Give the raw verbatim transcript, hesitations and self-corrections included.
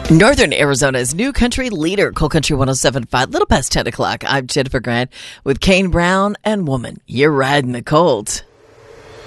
Northern Arizona's new country leader, Coal Country one oh seven point five, little past ten o'clock. I'm Jennifer Grant with Kane Brown and Woman. You're riding the Colt.